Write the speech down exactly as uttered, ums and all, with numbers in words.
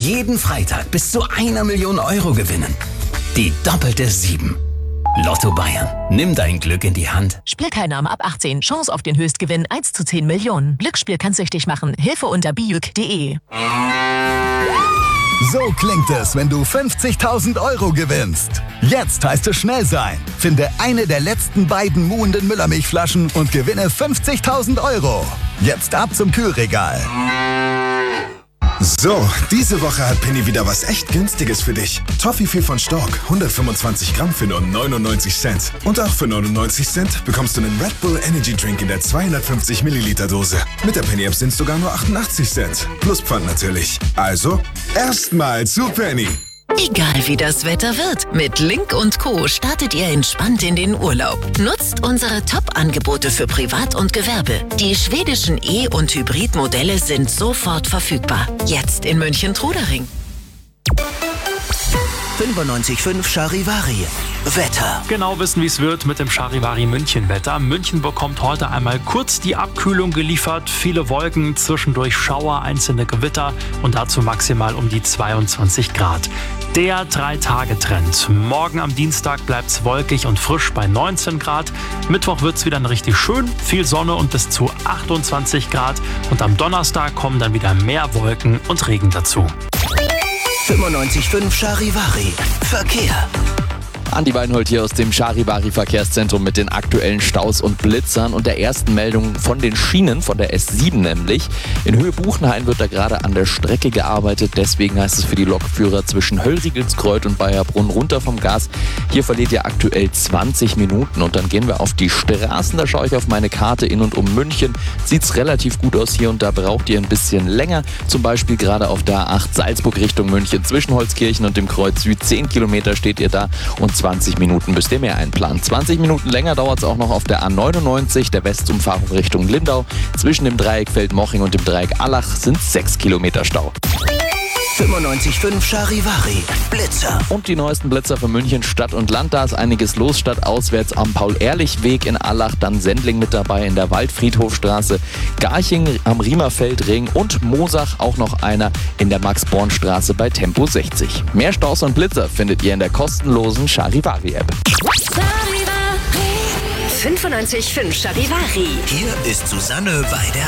jeden Freitag bis zu einer Million Euro gewinnen. Die doppelte sieben. Lotto Bayern. Nimm dein Glück in die Hand. Spielteilnahme ab achtzehn. Chance auf den Höchstgewinn eins zu zehn Millionen. Glücksspiel kann süchtig machen. Hilfe unter bijuk punkt de. So klingt es, wenn du fünfzigtausend Euro gewinnst. Jetzt heißt es schnell sein. Finde eine der letzten beiden muhenden Müllermilchflaschen und gewinne fünfzigtausend Euro. Jetzt ab zum Kühlregal. So, diese Woche hat Penny wieder was echt Günstiges für dich. Toffifee von Stork, hundertfünfundzwanzig Gramm für nur neunundneunzig Cent. Und auch für neunundneunzig Cent bekommst du einen Red Bull Energy Drink in der zweihundertfünfzig Milliliter Dose. Mit der Penny App sind es sogar nur achtundachtzig Cent. Plus Pfand natürlich. Also, erstmal zu Penny. Egal wie das Wetter wird, mit Link und Co. startet ihr entspannt in den Urlaub. Nutzt unsere Top-Angebote für Privat und Gewerbe. Die schwedischen E- und Hybrid-Modelle sind sofort verfügbar. Jetzt in München-Trudering. fünfundneunzig Komma fünf Charivari. Wetter. Genau wissen, wie es wird mit dem Charivari München-Wetter. München bekommt heute einmal kurz die Abkühlung geliefert. Viele Wolken, zwischendurch Schauer, einzelne Gewitter und dazu maximal um die zweiundzwanzig Grad. Der Drei-Tage-Trend. Morgen am Dienstag bleibt es wolkig und frisch bei neunzehn Grad. Mittwoch wird es wieder richtig schön, viel Sonne und bis zu achtundzwanzig Grad. Und am Donnerstag kommen dann wieder mehr Wolken und Regen dazu. fünfundneunzig Komma fünf Charivari. Verkehr. Andi Weinhold hier aus dem Charivari Verkehrszentrum mit den aktuellen Staus und Blitzern und der ersten Meldung von den Schienen, von der S sieben nämlich. In Höhe Buchenhain wird da gerade an der Strecke gearbeitet, deswegen heißt es für die Lokführer zwischen Höllriegelskreuth und Bayerbrunn runter vom Gas. Hier verliert ihr aktuell zwanzig Minuten und dann gehen wir auf die Straßen. Da schaue ich auf meine Karte in und um München. Sieht's relativ gut aus hier und da braucht ihr ein bisschen länger. Zum Beispiel gerade auf der A acht Salzburg Richtung München zwischen Holzkirchen und dem Kreuz Süd. zehn Kilometer steht ihr da und zwanzig Minuten müsst ihr mehr einplanen. zwanzig Minuten länger dauert es auch noch auf der A neunundneunzig, der Westumfahrung Richtung Lindau. Zwischen dem Dreieck Feldmoching und dem Dreieck Allach sind sechs Kilometer Stau. fünfundneunzig Komma fünf Charivari. Blitzer. Und die neuesten Blitzer für München Stadt und Land. Da ist einiges los. Stadtauswärts am Paul-Ehrlich-Weg in Allach, dann Sendling mit dabei in der Waldfriedhofstraße, Garching am Riemerfeldring und Moosach auch noch einer in der Max-Born-Straße bei Tempo sechzig. Mehr Staus und Blitzer findet ihr in der kostenlosen Charivari-App. fünfundneunzig Komma fünf Charivari. Hier ist Susanne Weider